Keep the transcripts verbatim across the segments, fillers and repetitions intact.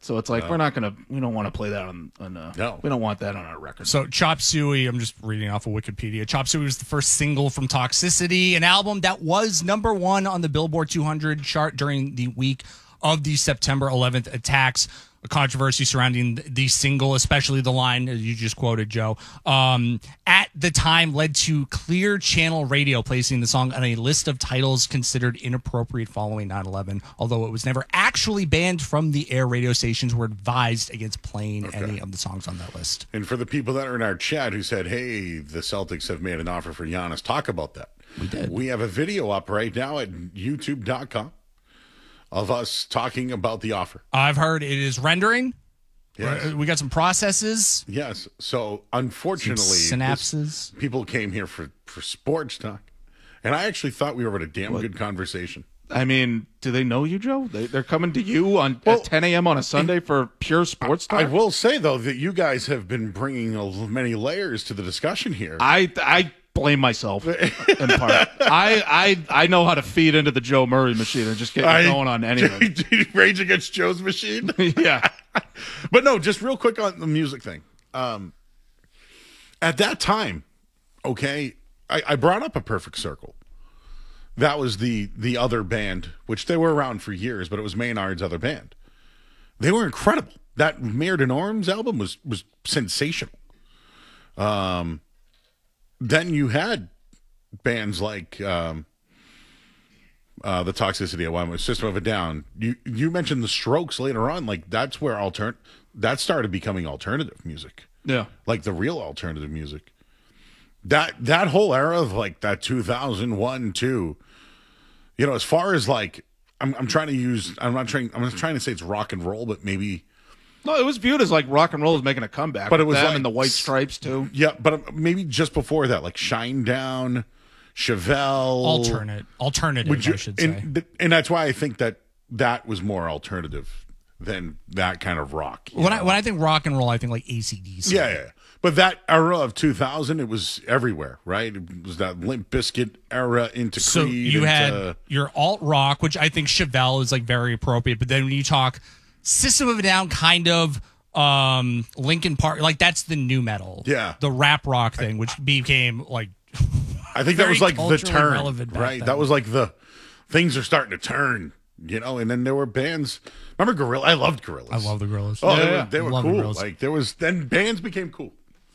So it's like uh, we're not gonna. We don't want to play that on. on uh, no, we don't want that on our record. So Chop Suey, I'm just reading off of Wikipedia. Chop Suey was the first single from Toxicity, an album that was number one on the Billboard two hundred chart during the week of the September eleventh attacks. A controversy surrounding the single, especially the line as you just quoted, Joe, um, at the time led to Clear Channel Radio placing the song on a list of titles considered inappropriate following nine eleven, although it was never actually banned from the air. Radio stations were advised against playing okay. any of the songs on that list. And for the people that are in our chat who said, hey, the Celtics have made an offer for Giannis, talk about that. We did. We have a video up right now at youtube dot com. Of us talking about the offer. I've heard it is rendering. Yes. We got some processes. Yes. So, unfortunately, some synapses. This, people came here for, for sports talk. And I actually thought we were having a damn what? good conversation. I mean, do they know you, Joe? They, they're coming to you on well, at ten a.m. on a Sunday for pure sports talk? I will say, though, that you guys have been bringing many layers to the discussion here. I I blame myself in part. I, I I know how to feed into the Joe Murray machine and just get I, going on anything. Rage Against Joe's machine? Yeah. But no, just real quick on the music thing. Um, at that time, okay, I, I brought up A Perfect Circle. That was the the other band, which they were around for years, but it was Maynard's other band. They were incredible. That Maynard and Orms album was was sensational. Um, then you had bands like um, uh, the Toxicity at one, System of a Down. You you mentioned the Strokes later on. Like that's where altern that started becoming alternative music. Yeah, like the real alternative music. That that whole era of like that two thousand one, two. You know, as far as like, I'm I'm trying to use. I'm not trying. I'm not trying to say it's rock and roll, but maybe. No, it was viewed as like rock and roll was making a comeback. But it was them like, and the White Stripes too. Yeah, but maybe just before that, like Shinedown, Chevelle, alternate, alternative. You, I should say, and, and that's why I think that that was more alternative than that kind of rock. When know? I when I think rock and roll, I think like A C D C. Yeah, yeah. But that era of two thousand, it was everywhere, right? It was that Limp Bizkit era into so Creed. So you into, had your alt rock, which I think Chevelle is like very appropriate. But then when you talk System of a Down, kind of um, Linkin Park, like that's the new metal. Yeah. The rap rock thing, which became like I think that was like the turn, right? Then. That was like the things are starting to turn, you know. And then there were bands. Remember Gorillaz? I loved Gorillaz. I love the Gorillaz. Oh, yeah, they yeah. were, they were cool. The like there was then bands became cool.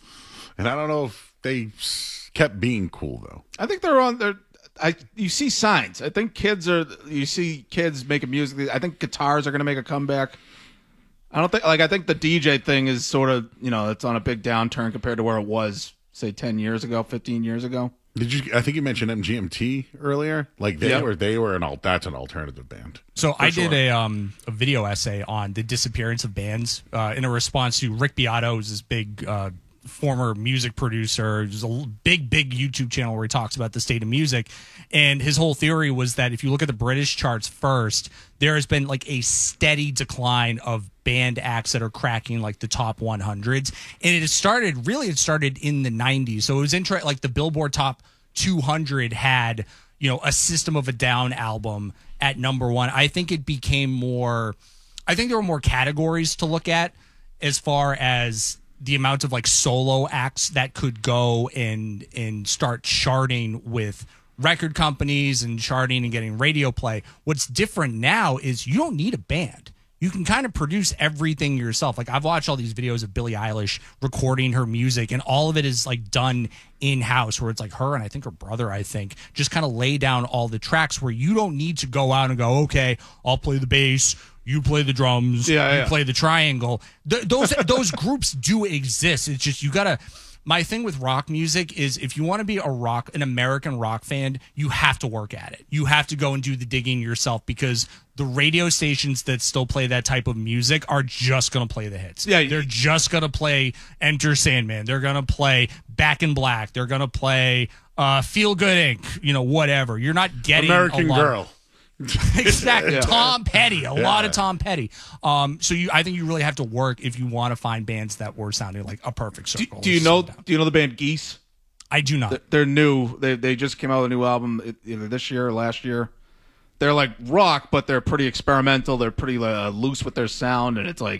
And I don't know if they kept being cool though. I think they're on there. I you see signs. I think kids are. You see kids making music. I think guitars are going to make a comeback. I don't think like I think the D J thing is sort of you know it's on a big downturn compared to where it was say ten years ago, fifteen years ago. Did you? I think you mentioned M G M T earlier. Like they yep. were they were an alt. That's an alternative band. So I sure. did a um a video essay on the disappearance of bands uh, in a response to Rick Beato, who's this big. Uh, former music producer. There's a big, big YouTube channel where he talks about the state of music. And his whole theory was that if you look at the British charts first, there has been like a steady decline of band acts that are cracking like the top one hundreds. And it started, really it started in the nineties. So it was interesting, like the Billboard Top two hundred had, you know, a System of a Down album at number one. I think it became more, I think there were more categories to look at as far as the amount of like solo acts that could go and and start charting with record companies and charting and getting radio play. What's different now is you don't need a band. You can kind of produce everything yourself. Like I've watched all these videos of Billie Eilish recording her music and all of it is like done in-house where it's like her and I think her brother, I think, just kind of lay down all the tracks where you don't need to go out and go, okay, I'll play the bass, you play the drums, yeah, you yeah. play the triangle. Th- those those groups do exist. It's just you gotta. My thing with rock music is if you want to be a rock, an American rock fan, you have to work at it. You have to go and do the digging yourself because the radio stations that still play that type of music are just gonna play the hits. Yeah, they're just gonna play Enter Sandman. They're gonna play Back in Black. They're gonna play uh, Feel Good Incorporated. You know, whatever. You're not getting American a lot Girl. Of, exactly. Yeah. Tom Petty, a yeah. lot of Tom Petty. Um, so you, I think you really have to work if you want to find bands that were sounding like A Perfect Circle. Do, do you know? Do you know the band Geese? I do not. They're, they're new. They they just came out with a new album either this year or last year. They're like rock, but they're pretty experimental. They're pretty uh, loose with their sound, and it's like